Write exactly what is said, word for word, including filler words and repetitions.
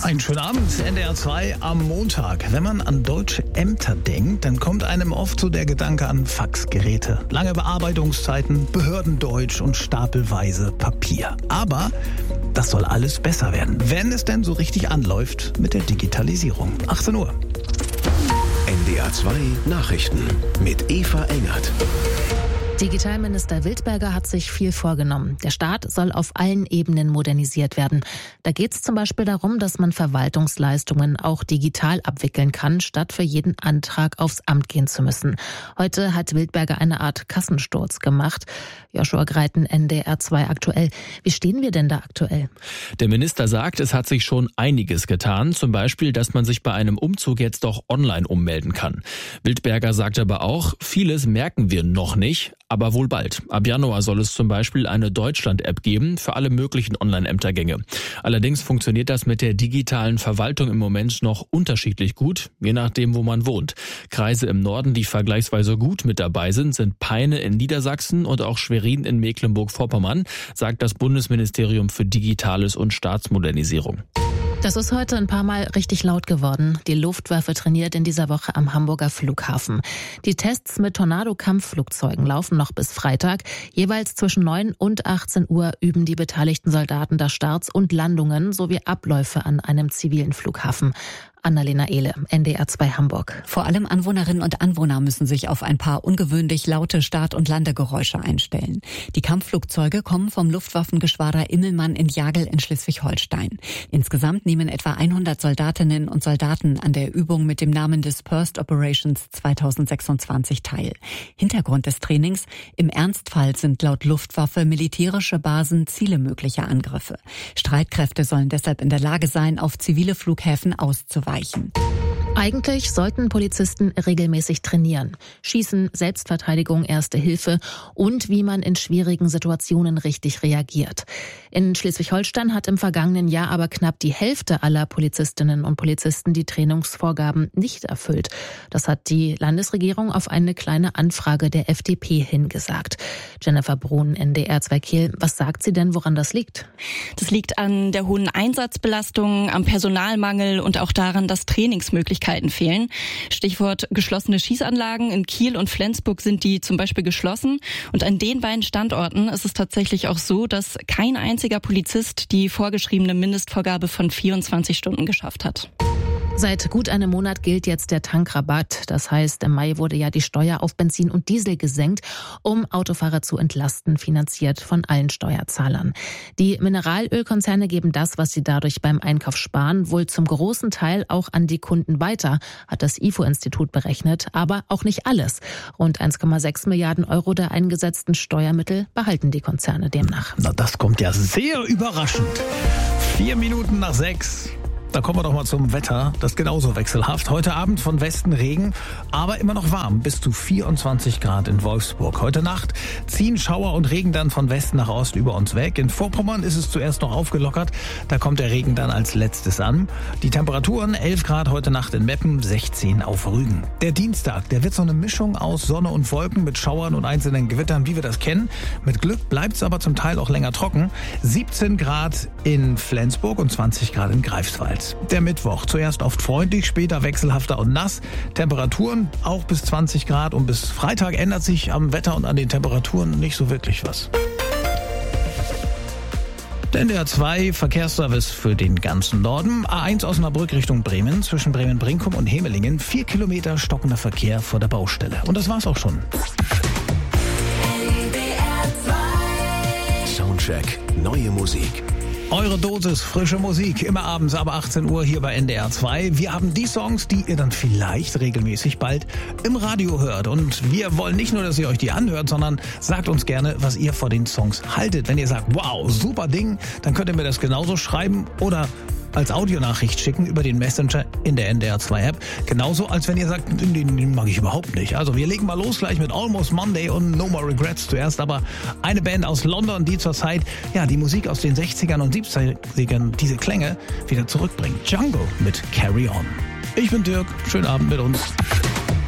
Einen schönen Abend, N D R zwei am Montag. Wenn man an deutsche Ämter denkt, dann kommt einem oft so der Gedanke an Faxgeräte. Lange Bearbeitungszeiten, Behördendeutsch und stapelweise Papier. Aber das soll alles besser werden, wenn es denn so richtig anläuft mit der Digitalisierung. achtzehn Uhr. N D R zwei Nachrichten mit Eva Engert. Digitalminister Wildberger hat sich viel vorgenommen. Der Staat soll auf allen Ebenen modernisiert werden. Da geht es zum Beispiel darum, dass man Verwaltungsleistungen auch digital abwickeln kann, statt für jeden Antrag aufs Amt gehen zu müssen. Heute hat Wildberger eine Art Kassensturz gemacht. Joshua Greiten, N D R zwei aktuell. Wie stehen wir denn da aktuell? Der Minister sagt, es hat sich schon einiges getan. Zum Beispiel, dass man sich bei einem Umzug jetzt doch online ummelden kann. Wildberger sagt aber auch, vieles merken wir noch nicht. Aber wohl bald. Ab Januar soll es zum Beispiel eine Deutschland-App geben für alle möglichen Online-Ämtergänge. Allerdings funktioniert das mit der digitalen Verwaltung im Moment noch unterschiedlich gut, je nachdem, wo man wohnt. Kreise im Norden, die vergleichsweise gut mit dabei sind, sind Peine in Niedersachsen und auch Schwerin in Mecklenburg-Vorpommern, sagt das Bundesministerium für Digitales und Staatsmodernisierung. Das ist heute ein paar Mal richtig laut geworden. Die Luftwaffe trainiert in dieser Woche am Hamburger Flughafen. Die Tests mit Tornado-Kampfflugzeugen laufen noch bis Freitag. Jeweils zwischen neun und achtzehn Uhr üben die beteiligten Soldaten da Starts und Landungen sowie Abläufe an einem zivilen Flughafen. Annalena Ehle, N D R zwei Hamburg. Vor allem Anwohnerinnen und Anwohner müssen sich auf ein paar ungewöhnlich laute Start- und Landegeräusche einstellen. Die Kampfflugzeuge kommen vom Luftwaffengeschwader Immelmann in Jagel in Schleswig-Holstein. Insgesamt nehmen etwa hundert Soldatinnen und Soldaten an der Übung mit dem Namen Dispersed Operations zweitausendsechsundzwanzig teil. Hintergrund des Trainings: im Ernstfall sind laut Luftwaffe militärische Basen Ziele möglicher Angriffe. Streitkräfte sollen deshalb in der Lage sein, auf zivile Flughäfen auszuweichen. Eigentlich sollten Polizisten regelmäßig trainieren. Schießen, Selbstverteidigung, Erste Hilfe und wie man in schwierigen Situationen richtig reagiert. In Schleswig-Holstein hat im vergangenen Jahr aber knapp die Hälfte aller Polizistinnen und Polizisten die Trainingsvorgaben nicht erfüllt. Das hat die Landesregierung auf eine kleine Anfrage der F D P hingesagt. Jennifer Brun, N D R zwei Kiel. Was sagt sie denn, woran das liegt? Das liegt an der hohen Einsatzbelastung, am Personalmangel und auch daran, dass Trainingsmöglichkeiten fehlen. Stichwort geschlossene Schießanlagen. In Kiel und Flensburg sind die zum Beispiel geschlossen. Und an den beiden Standorten ist es tatsächlich auch so, dass kein einziger Polizist die vorgeschriebene Mindestvorgabe von vierundzwanzig Stunden geschafft hat. Seit gut einem Monat gilt jetzt der Tankrabatt. Das heißt, im Mai wurde ja die Steuer auf Benzin und Diesel gesenkt, um Autofahrer zu entlasten, finanziert von allen Steuerzahlern. Die Mineralölkonzerne geben das, was sie dadurch beim Einkauf sparen, wohl zum großen Teil auch an die Kunden weiter, hat das I F O-Institut berechnet, aber auch nicht alles. Rund eins Komma sechs Milliarden Euro der eingesetzten Steuermittel behalten die Konzerne demnach. Na, das kommt ja sehr überraschend. Vier Minuten nach sechs. Da kommen wir doch mal zum Wetter. Das ist genauso wechselhaft. Heute Abend von Westen Regen, aber immer noch warm. Bis zu vierundzwanzig Grad in Wolfsburg. Heute Nacht ziehen Schauer und Regen dann von Westen nach Ost über uns weg. In Vorpommern ist es zuerst noch aufgelockert. Da kommt der Regen dann als letztes an. Die Temperaturen elf Grad heute Nacht in Meppen, sechzehn auf Rügen. Der Dienstag, der wird so eine Mischung aus Sonne und Wolken mit Schauern und einzelnen Gewittern, wie wir das kennen. Mit Glück bleibt es aber zum Teil auch länger trocken. siebzehn Grad in Flensburg und zwanzig Grad in Greifswald. Der Mittwoch, zuerst oft freundlich, später wechselhafter und nass. Temperaturen auch bis zwanzig Grad und bis Freitag ändert sich am Wetter und an den Temperaturen nicht so wirklich was. Der N D R zwei Verkehrsservice für den ganzen Norden. A eins Osnabrück Richtung Bremen, zwischen Bremen-Brinkum und Hemelingen. Vier Kilometer stockender Verkehr vor der Baustelle. Und das war's auch schon. Soundcheck, neue Musik. Eure Dosis frische Musik, immer abends ab achtzehn Uhr hier bei N D R zwei. Wir haben die Songs, die ihr dann vielleicht regelmäßig bald im Radio hört. Und wir wollen nicht nur, dass ihr euch die anhört, sondern sagt uns gerne, was ihr von den Songs haltet. Wenn ihr sagt, wow, super Ding, dann könnt ihr mir das genauso schreiben oder als Audionachricht schicken über den Messenger in der N D R zwei App. Genauso, als wenn ihr sagt, den, den mag ich überhaupt nicht. Also wir legen mal los gleich mit Almost Monday und No More Regrets zuerst. Aber eine Band aus London, die zurzeit ja, die Musik aus den sechzigern und siebzigern, diese Klänge wieder zurückbringt. Django mit Carry On. Ich bin Dirk, schönen Abend mit uns.